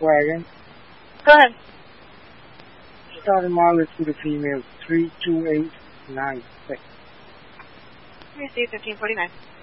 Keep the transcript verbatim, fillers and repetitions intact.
Wagon. Go ahead. Starting mileage for the female, three two eight nine six. Let me see, fifteen forty-nine.